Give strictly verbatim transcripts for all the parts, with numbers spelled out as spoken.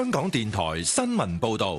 香港電台新聞報道。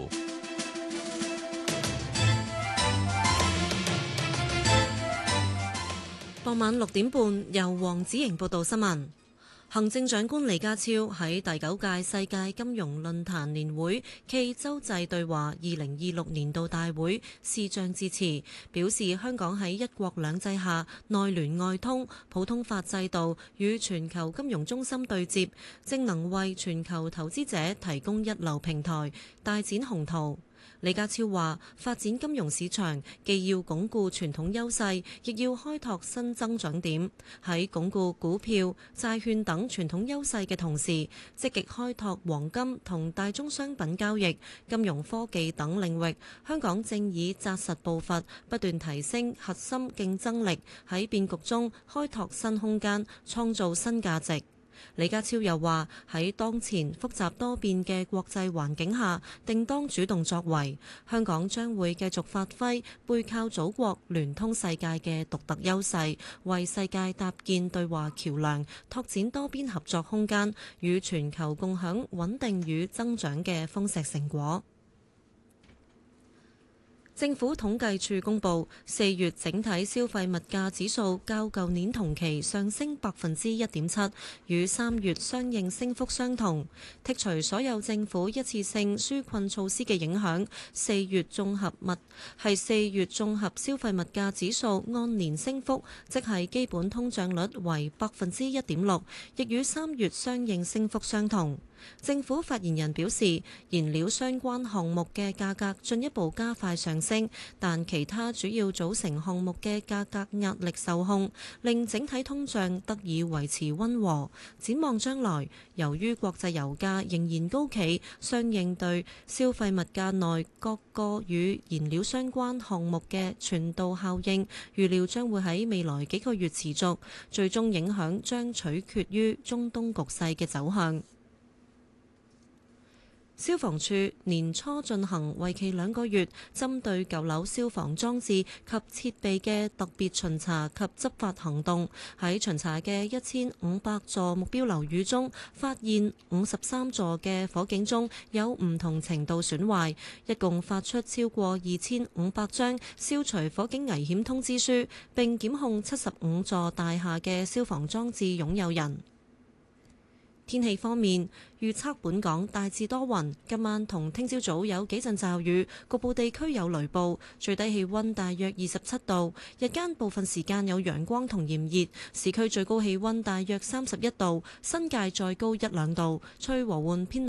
傍晚六點半，由黃子瑩報道新聞。行政長官李家超喺第九屆世界金融論壇年會暨洲際對話二零二六年度大會視像致辭，表示香港喺一國兩制下內聯外通，普通法制度與全球金融中心對接，正能為全球投資者提供一流平台，大展宏圖。李家超話：發展金融市場既要鞏固傳統優勢，亦要開拓新增長點。喺鞏固股票、債券等傳統優勢嘅同時，積極開拓黃金同大宗商品交易、金融科技等領域。香港正以紮實步伐，不斷提升核心競爭力，喺變局中開拓新空間，創造新價值。李家超又話：喺當前複雜多變嘅國際環境下，定當主動作為。香港將會繼續發揮背靠祖國、聯通世界嘅獨特優勢，為世界搭建對話橋樑，拓展多邊合作空間，與全球共享穩定與增長嘅豐碩成果。政府統計處公布，四月整體消費物價指數較舊年同期上升百分之一點七，與三月相應升幅相同。剔除所有政府一次性紓困措施嘅影響，四月綜合物係四月綜合消費物價指數按年升幅，即係基本通脹率為百分之一點六，亦與三月相應升幅相同。政府發言人表示，燃料相關項目嘅價格進一步加快上升，但其他主要組成項目嘅價格壓力受控，令整體通脹得以維持溫和。展望將來，由於國際油價仍然高企，相應對消費物價內各個與燃料相關項目嘅傳導效應，預料將會喺未來幾個月持續，最終影響將取決於中東局勢嘅走向。消防處年初進行為期兩個月，針對舊樓消防裝置及設備嘅特別巡查及執法行動。喺巡查嘅一千五百座目標樓宇中，發現五十三座嘅火警鐘有唔同程度損壞，一共發出超過二千五百張消除火警危險通知書，並檢控七十五座大廈嘅消防裝置擁有人。天氣方面，預測本港大致多雲，今晚同聽朝早有幾陣驟雨，局部地區有雷暴，最低氣溫大約二十七度，日間部分時間有陽光同炎熱，市區最高氣溫大約三十一度，新界再高一兩度，吹和緩偏